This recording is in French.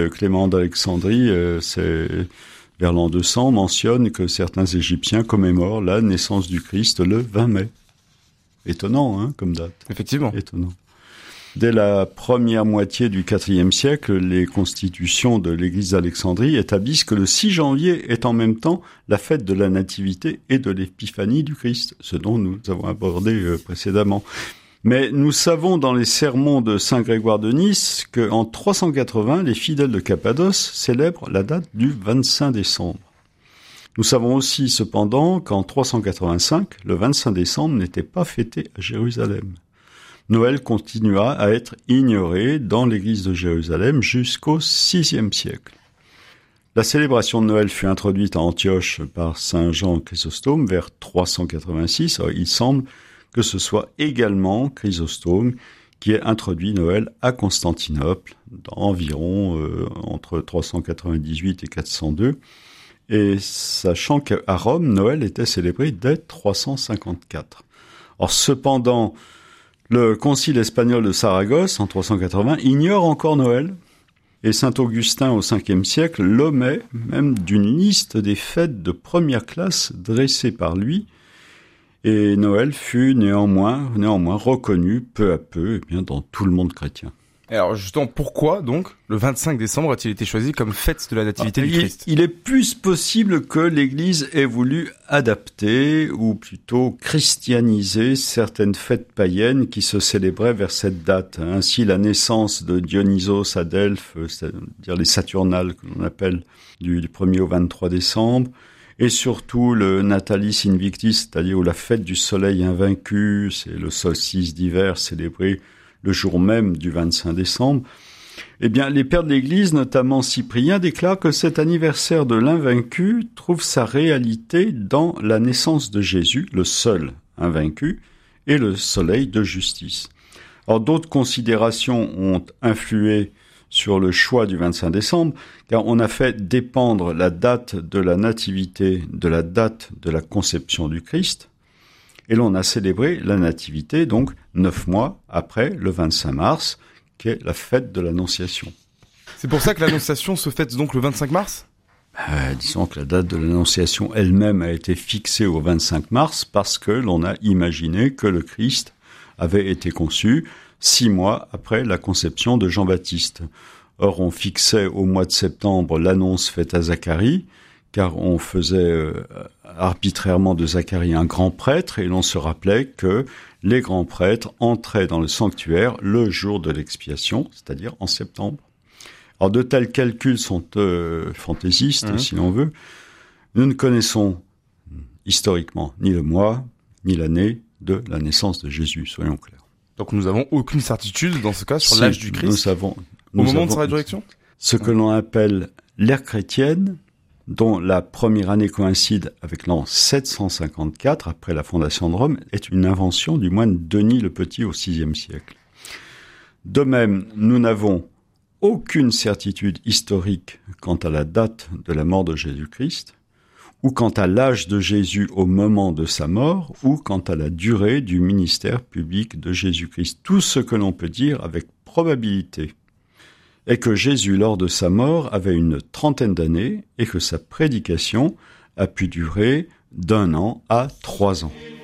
Clément d'Alexandrie, c'est vers l'an 200, mentionne que certains Égyptiens commémorent la naissance du Christ le 20 mai. Étonnant, comme date. Effectivement. Étonnant. Dès la première moitié du IVe siècle, les constitutions de l'église d'Alexandrie établissent que le 6 janvier est en même temps la fête de la Nativité et de l'Épiphanie du Christ, ce dont nous avons abordé précédemment. Mais nous savons dans les sermons de Saint Grégoire de Nice qu'en 380, les fidèles de Cappadoce célèbrent la date du 25 décembre. Nous savons aussi cependant qu'en 385, le 25 décembre n'était pas fêté à Jérusalem. Noël continua à être ignoré dans l'église de Jérusalem jusqu'au VIe siècle. La célébration de Noël fut introduite à Antioche par saint Jean Chrysostome vers 386. Alors, il semble que ce soit également Chrysostome qui ait introduit Noël à Constantinople, environ entre 398 et 402. Et sachant qu'à Rome, Noël était célébré dès 354. Or, cependant, le concile espagnol de Saragosse, en 380, ignore encore Noël, et saint Augustin, au Ve siècle, l'omet même d'une liste des fêtes de première classe dressée par lui, et Noël fut néanmoins reconnu peu à peu dans tout le monde chrétien. Alors justement, pourquoi donc le 25 décembre a-t-il été choisi comme fête de la Nativité du Christ ? Il est plus possible que l'Église ait voulu adapter, ou plutôt christianiser, certaines fêtes païennes qui se célébraient vers cette date. Ainsi, la naissance de Dionysos à Delphes, c'est-à-dire les Saturnales que l'on appelle du 1er au 23 décembre, et surtout le Natalis Invictis, c'est-à-dire la fête du soleil invaincu, c'est le solstice d'hiver célébré le jour même du 25 décembre, eh bien, les pères de l'Église, notamment Cyprien, déclarent que cet anniversaire de l'invaincu trouve sa réalité dans la naissance de Jésus, le seul invaincu, et le soleil de justice. Or, d'autres considérations ont influé sur le choix du 25 décembre, car on a fait dépendre la date de la nativité de la date de la conception du Christ, et l'on a célébré la Nativité, donc 9 mois après le 25 mars, qui est la fête de l'Annonciation. C'est pour ça que l'Annonciation se fête donc le 25 mars ? Disons que la date de l'Annonciation elle-même a été fixée au 25 mars parce que l'on a imaginé que le Christ avait été conçu 6 mois après la conception de Jean-Baptiste. Or, on fixait au mois de septembre l'annonce faite à Zacharie, car on faisait arbitrairement de Zacharie un grand prêtre, et l'on se rappelait que les grands prêtres entraient dans le sanctuaire le jour de l'expiation, c'est-à-dire en septembre. Alors de tels calculs sont fantaisistes, si l'on veut. Nous ne connaissons historiquement ni le mois, ni l'année de la naissance de Jésus, soyons clairs. Donc nous n'avons aucune certitude dans ce cas sur l'âge du Christ au moment de sa résurrection ? Ce que l'on appelle l'ère chrétienne, dont la première année coïncide avec l'an 754, après la fondation de Rome, est une invention du moine Denis le Petit au VIe siècle. De même, nous n'avons aucune certitude historique quant à la date de la mort de Jésus-Christ, ou quant à l'âge de Jésus au moment de sa mort, ou quant à la durée du ministère public de Jésus-Christ. Tout ce que l'on peut dire avec probabilité est que Jésus, lors de sa mort, avait une 30aine d'années et que sa prédication a pu durer d'1 an à 3 ans.